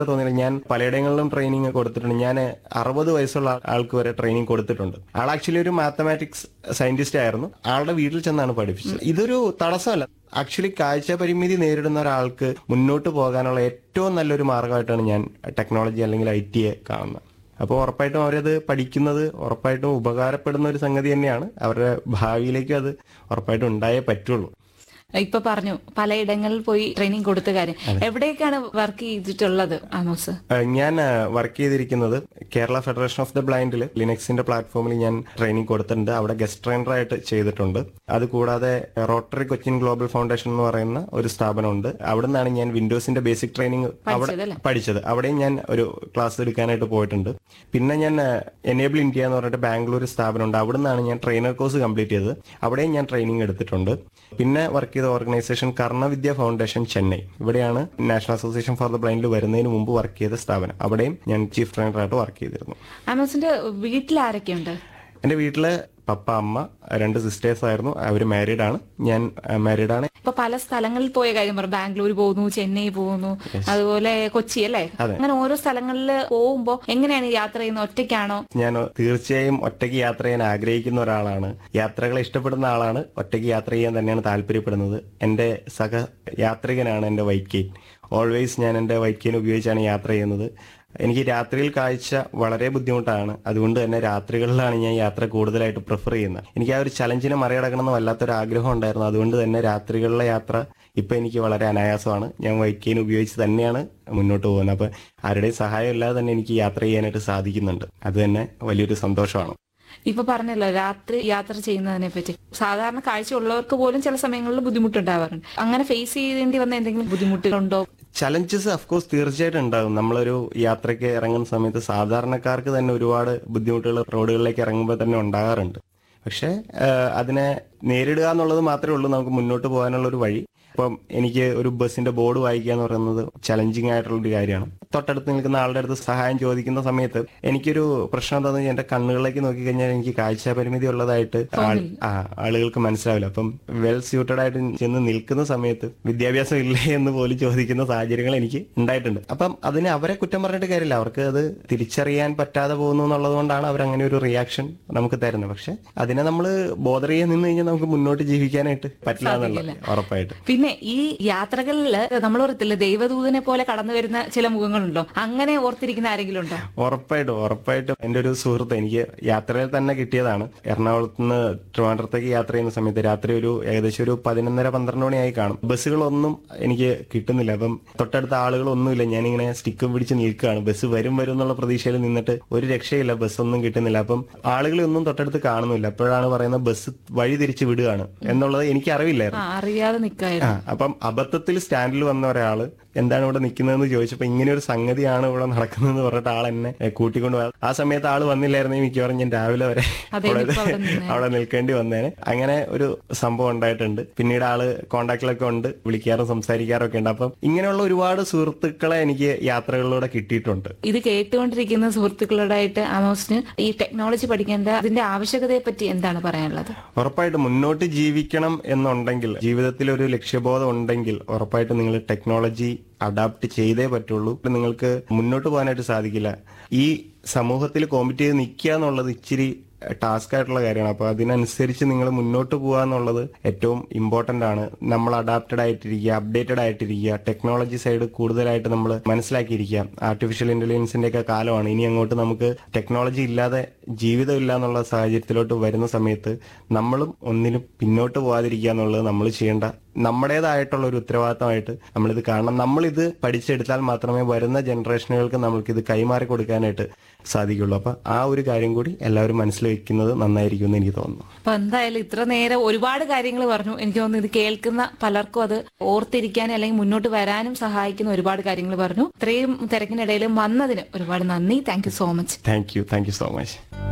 തോന്നിയില്ല. ഞാൻ പലയിടങ്ങളിലും ട്രെയിനിങ് കൊടുത്തിട്ടുണ്ട്. ഞാൻ 60 വയസ്സുള്ള ആൾക്ക് വരെ ട്രെയിനിങ് കൊടുത്തിട്ടുണ്ട്. ആൾ ആക്ച്വലി ഒരു മാത്തമാറ്റിക്സ് സയന്റിസ്റ്റ് ആയിരുന്നു. ആളുടെ വീട്ടിൽ ചെന്നാണ് പഠിപ്പിച്ചത്. ഇതൊരു തടസ്സമല്ല. ആക്ച്വലി കാഴ്ച പരിമിതി നേരിടുന്ന ഒരാൾക്ക് മുന്നോട്ട് പോകാനുള്ള ഏറ്റവും നല്ലൊരു മാർഗമായിട്ടാണ് ഞാൻ ടെക്നോളജി അല്ലെങ്കിൽ IT കാണുന്നത്. അപ്പോൾ ഉറപ്പായിട്ടും അവരത് പഠിക്കുന്നത് ഉറപ്പായിട്ടും ഉപകാരപ്പെടുന്ന ഒരു സംഗതി തന്നെയാണ്. അവരുടെ ഭാവിയിലേക്കും അത് ഉറപ്പായിട്ടും ഉണ്ടായേ പറ്റുള്ളൂ. ഇപ്പൊ പറഞ്ഞു പലയിടങ്ങളിൽ പോയി ട്രെയിനിങ് കൊടുത്ത കാര്യം. എവിടേക്കാണ് വർക്ക് ചെയ്തിട്ടുള്ളത് ആമോസ്? ഞാൻ വർക്ക് ചെയ്തിരിക്കുന്നത് കേരള ഫെഡറേഷൻ ഓഫ് ദ ബ്ലൈൻഡിൽ ലിനക്സിന്റെ പ്ലാറ്റ്ഫോമിൽ ഞാൻ ട്രെയിനിങ് കൊടുത്തിട്ടുണ്ട്. അവിടെ ഗസ്റ്റ് ട്രെയിനറായിട്ട് ചെയ്തിട്ടുണ്ട്. അതുകൂടാതെ റോട്ടറി കൊച്ചിൻ ഗ്ലോബൽ ഫൗണ്ടേഷൻ എന്ന് പറയുന്ന ഒരു സ്ഥാപനമുണ്ട്. അവിടെ നിന്നാണ് ഞാൻ വിൻഡോസിന്റെ ബേസിക് ട്രെയിനിങ് അവിടെ പഠിച്ചത്. അവിടെയും ഞാൻ ഒരു ക്ലാസ് എടുക്കാനായിട്ട് പോയിട്ടുണ്ട്. പിന്നെ ഞാൻ എനേബിൾ ഇന്ത്യ എന്ന് പറഞ്ഞിട്ട് ബാംഗ്ലൂർ സ്ഥാപനമുണ്ട്. അവിടെ നിന്നാണ് ഞാൻ ട്രെയിനർ കോഴ്സ് കംപ്ലീറ്റ് ചെയ്തത്. അവിടെയും ഞാൻ ട്രെയിനിങ് എടുത്തിട്ടുണ്ട്. പിന്നെ വർക്ക് ചെയ്ത ഓർഗനൈസേഷൻ കർണവിദ്യ ഫൗണ്ടേഷൻ ചെന്നൈ. ഇവിടെയാണ് നാഷണൽ അസോസിയേഷൻ ഫോർ ദ ബ്ലൈൻഡിൽ വരുന്നതിന് മുമ്പ് വർക്ക് ചെയ്ത സ്ഥാപനം. അവിടെയും ഞാൻ ചീഫ് ട്രെയിനറായിട്ട് വർക്ക് ചെയ്തിരുന്നു. ആമോസിന്റെ വീട്ടിൽ ആരൊക്കെയുണ്ട്? എന്റെ വീട്ടില് പപ്പ, അമ്മ, 2 സിസ്റ്റേഴ്സ് ആയിരുന്നു. അവര് മാരീഡ് ആണ്. ഞാൻ മാരീഡ് ആണ്. ഇപ്പൊ പല സ്ഥലങ്ങളിൽ പോയ കാര്യം പറഞ്ഞു. ബാംഗ്ലൂർ പോകുന്നു, ചെന്നൈ പോകുന്നു, അതുപോലെ കൊച്ചി അല്ലേ? അങ്ങനെ ഓരോ സ്ഥലങ്ങളിൽ പോകുമ്പോ എങ്ങനെയാണ് യാത്ര ചെയ്യുന്നത്? ഒറ്റയ്ക്കാണോ? ഞാൻ തീർച്ചയായും ഒറ്റയ്ക്ക് യാത്ര ചെയ്യാൻ ആഗ്രഹിക്കുന്ന ഒരാളാണ്. യാത്രകളെ ഇഷ്ടപ്പെടുന്ന ആളാണ്. ഒറ്റയ്ക്ക് യാത്ര ചെയ്യാൻ തന്നെയാണ് താല്പര്യപ്പെടുന്നത്. എന്റെ സഹ യാത്രികനാണ് എന്റെ വൈറ്റ്. ഓൾവേസ് ഞാൻ എന്റെ വൈറ്റ് ഉപയോഗിച്ചാണ് യാത്ര ചെയ്യുന്നത്. എനിക്ക് രാത്രിയിൽ കാഴ്ച വളരെ ബുദ്ധിമുട്ടാണ്. അതുകൊണ്ട് തന്നെ രാത്രികളിലാണ് ഞാൻ യാത്ര കൂടുതലായിട്ട് പ്രിഫർ ചെയ്യുന്നത്. എനിക്ക് ആ ഒരു ചലഞ്ചിനെ മറികടക്കണമെന്ന് വല്ലാത്തൊരു ആഗ്രഹം ഉണ്ടായിരുന്നു. അതുകൊണ്ട് തന്നെ രാത്രികളിലെ യാത്ര ഇപ്പൊ എനിക്ക് വളരെ അനായാസമാണ്. ഞാൻ വൈറ്റ് ഉപയോഗിച്ച് തന്നെയാണ് മുന്നോട്ട് പോകുന്നത്. അപ്പൊ ആരുടെയും സഹായം ഇല്ലാതെ തന്നെ എനിക്ക് യാത്ര ചെയ്യാനായിട്ട് സാധിക്കുന്നുണ്ട്. അത് തന്നെ വലിയൊരു സന്തോഷമാണ്. ഇപ്പൊ പറഞ്ഞല്ലോ രാത്രി യാത്ര ചെയ്യുന്നതിനെ പറ്റി. സാധാരണ കാഴ്ച ഉള്ളവർക്ക് പോലും ചില സമയങ്ങളിൽ ബുദ്ധിമുട്ടുണ്ടാവാറുണ്ട്. അങ്ങനെ ഫേസ് ചെയ്യേണ്ടി വന്ന എന്തെങ്കിലും ബുദ്ധിമുട്ടുകളുണ്ടോ? ചലഞ്ചസ് ഓഫ്കോഴ്സ് തീർച്ചയായിട്ടും ഉണ്ടാകും. നമ്മളൊരു യാത്രയ്ക്ക് ഇറങ്ങുന്ന സമയത്ത് സാധാരണക്കാർക്ക് തന്നെ ഒരുപാട് ബുദ്ധിമുട്ടുകൾ റോഡുകളിലേക്ക് ഇറങ്ങുമ്പോൾ തന്നെ ഉണ്ടാകാറുണ്ട്. പക്ഷെ അതിനെ നേരിടുക എന്നുള്ളത് മാത്രമേ ഉള്ളൂ നമുക്ക് മുന്നോട്ട് പോകാനുള്ള ഒരു വഴി. ഇപ്പം എനിക്ക് ഒരു ബസ്സിന്റെ ബോർഡ് വായിക്കുക എന്ന് പറയുന്നത് ചലഞ്ചിങ് ആയിട്ടുള്ള ഒരു കാര്യമാണ്. തൊട്ടടുത്ത് നിൽക്കുന്ന ആളുടെ അടുത്ത് സഹായം ചോദിക്കുന്ന സമയത്ത് എനിക്കൊരു പ്രശ്നം എന്താണെന്ന് വെച്ചാൽ എന്റെ കണ്ണുകളിലേക്ക് നോക്കിക്കഴിഞ്ഞാൽ എനിക്ക് കാഴ്ച പരിമിതി ഉള്ളതായിട്ട് ആളുകൾക്ക് മനസ്സിലാവില്ല. അപ്പം വെൽ സ്യൂട്ടഡ് ആയിട്ട് ചെന്ന് നിൽക്കുന്ന സമയത്ത് വിദ്യാഭ്യാസം ഇല്ലേ എന്ന് പോലും ചോദിക്കുന്ന സാഹചര്യങ്ങൾ എനിക്ക് ഉണ്ടായിട്ടുണ്ട്. അപ്പം അതിന് അവരെ കുറ്റം പറഞ്ഞിട്ട് കാര്യമില്ല. അവർക്ക് അത് തിരിച്ചറിയാൻ പറ്റാതെ പോകുന്നു എന്നുള്ളത് കൊണ്ടാണ് അവരങ്ങനെ ഒരു റിയാക്ഷൻ നമുക്ക് തരുന്നത്. പക്ഷെ അതിനെ നമ്മൾ ബോധർ ചെയ്യാൻ നിന്ന് കഴിഞ്ഞാൽ നമുക്ക് മുന്നോട്ട് ജീവിക്കാനായിട്ട് പറ്റില്ല എന്നുള്ളത് ഉറപ്പായിട്ട്. പിന്നെ ഈ യാത്രകളിൽ നമ്മൾ ഓർത്തില്ല ദൈവദൂതനെ പോലെ കടന്നു വരുന്ന ചില മുഖങ്ങളുണ്ടോ? അങ്ങനെ ഓർത്തിരിക്കുന്ന ആരെങ്കിലും ഉണ്ടോ? ഉറപ്പായിട്ടും എന്റെ ഒരു സുഹൃത്ത് എനിക്ക് യാത്രയിൽ തന്നെ കിട്ടിയതാണ്. എറണാകുളത്ത് നിന്ന് ട്രിവാൻഡ്രത്തേക്ക് യാത്ര ചെയ്യുന്ന സമയത്ത് രാത്രി ഏകദേശം ഒരു 11:30-12 മണിയായി കാണും. ബസ്സുകളൊന്നും എനിക്ക് കിട്ടുന്നില്ല. അപ്പം തൊട്ടടുത്ത ആളുകളൊന്നുമില്ല. ഞാനിങ്ങനെ സ്റ്റിക്കും പിടിച്ച് നിൽക്കുകയാണ്. ബസ് വരും എന്നുള്ള പ്രതീക്ഷയിൽ നിന്നിട്ട് ഒരു രക്ഷയില്ല. ബസ്സൊന്നും കിട്ടുന്നില്ല. അപ്പം ആളുകളൊന്നും തൊട്ടടുത്ത് കാണുന്നില്ല. അപ്പോഴാണ് പറയുന്നത് ബസ് വഴി തിരിച്ച് വിടുകയാണ് എന്നുള്ളത് എനിക്ക് അറിവില്ലായിരുന്നു. അറിയാതെ നിൽക്കായിരുന്നു. അപ്പം അബദ്ധത്തിൽ സ്റ്റാൻഡിൽ വന്ന ഒരാള് എന്താണ് ഇവിടെ നിൽക്കുന്നതെന്ന് ചോദിച്ചപ്പോ ഇങ്ങനെ ഒരു സംഗതിയാണ് ഇവിടെ നടക്കുന്നതെന്ന് പറഞ്ഞിട്ട് ആൾ എന്നെ കൂട്ടിക്കൊണ്ടുപോയത്. ആ സമയത്ത് ആള് വന്നില്ലായിരുന്നെങ്കിൽ മിക്കവാറും ഞാൻ രാവിലെ വരെ അവിടെ നിൽക്കേണ്ടി വന്നേനെ. അങ്ങനെ ഒരു സംഭവം ഉണ്ടായിട്ടുണ്ട്. പിന്നീട് ആള് കോണ്ടാക്റ്റിലൊക്കെ ഉണ്ട്, വിളിക്കാറും സംസാരിക്കാറും ഒക്കെ ഉണ്ട്. അപ്പം ഇങ്ങനെയുള്ള ഒരുപാട് സുഹൃത്തുക്കളെ എനിക്ക് യാത്രകളിലൂടെ കിട്ടിയിട്ടുണ്ട്. ഇത് കേട്ടുകൊണ്ടിരിക്കുന്ന സുഹൃത്തുക്കളോടായിട്ട് ആമോസിന് ഈ ടെക്നോളജി പഠിക്കേണ്ട അതിന്റെ ആവശ്യകതയെ പറ്റി എന്താണ് പറയാനുള്ളത്? ഉറപ്പായിട്ടും മുന്നോട്ട് ജീവിക്കണം എന്നുണ്ടെങ്കിൽ, ജീവിതത്തിൽ ഒരു ലക്ഷ്യബോധം ഉണ്ടെങ്കിൽ ഉറപ്പായിട്ടും നിങ്ങൾ ടെക്നോളജി അഡാപ്റ്റ് ചെയ്തേ പറ്റുള്ളൂ. നിങ്ങൾക്ക് മുന്നോട്ട് പോകാനായിട്ട് സാധിക്കില്ല. ഈ സമൂഹത്തിൽ കോമ്പറ്റ് ചെയ്ത് നിൽക്കുക എന്നുള്ളത് ഇച്ചിരി ടാസ്ക് ആയിട്ടുള്ള കാര്യമാണ്. അപ്പൊ അതിനനുസരിച്ച് നിങ്ങൾ മുന്നോട്ട് പോകുക എന്നുള്ളത് ഏറ്റവും ഇമ്പോർട്ടന്റ് ആണ്. നമ്മൾ അഡാപ്റ്റഡ് ആയിട്ടിരിക്കുക, അപ്ഡേറ്റഡ് ആയിട്ടിരിക്കുക, ടെക്നോളജി സൈഡ് കൂടുതലായിട്ട് നമ്മൾ മനസ്സിലാക്കിയിരിക്കുക. ആർട്ടിഫിഷ്യൽ ഇന്റലിജൻസിന്റെ ഒക്കെ കാലമാണ്. ഇനി അങ്ങോട്ട് നമുക്ക് ടെക്നോളജി ഇല്ലാതെ ജീവിതമില്ല എന്നുള്ള സാഹചര്യത്തിലോട്ട് വരുന്ന സമയത്ത് നമ്മളും ഒന്നിനും പിന്നോട്ട് പോകാതിരിക്കുക എന്നുള്ളത് നമ്മൾ ചെയ്യേണ്ട നമ്മുടേതായിട്ടുള്ള ഒരു ഉത്തരവാദിത്തമായിട്ട് നമ്മളിത് കാണണം. നമ്മളിത് പഠിച്ചെടുത്താൽ മാത്രമേ വരുന്ന ജനറേഷനുകൾക്ക് നമ്മൾക്കിത് കൈമാറി കൊടുക്കാനായിട്ട് സാധിക്കുള്ളൂ. അപ്പൊ ആ ഒരു കാര്യം കൂടി എല്ലാവരും മനസ്സിൽ വെക്കുന്നത് നന്നായിരിക്കും എന്ന് എനിക്ക് തോന്നുന്നു. അപ്പൊ എന്തായാലും ഇത്ര നേരം ഒരുപാട് കാര്യങ്ങൾ പറഞ്ഞു. എനിക്ക് തോന്നുന്നു ഇത് കേൾക്കുന്ന പലർക്കും അത് ഓർത്തിരിക്കാനും അല്ലെങ്കിൽ മുന്നോട്ട് വരാനും സഹായിക്കുന്ന ഒരുപാട് കാര്യങ്ങൾ പറഞ്ഞു. ഇത്രയും തിരക്കിനിടയിലും വന്നതിന് ഒരുപാട് നന്ദി. Thank you so much. Thank you so much.